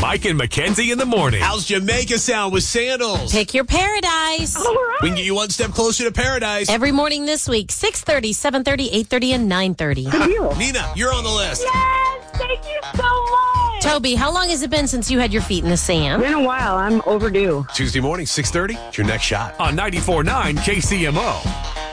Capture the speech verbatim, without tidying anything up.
Mike and Mackenzie in the morning. How's Jamaica sound with sandals? Pick your paradise. All right. We can get you one step closer to paradise. Every morning this week, six thirty, seven thirty, eight thirty, and nine thirty. Good deal. Nina, you're on the list. Yes, thank you so much. Toby, how long has it been since you had your feet in the sand? Been a while. I'm overdue. Tuesday morning, six thirty. It's your next shot. On ninety-four point nine K C M O.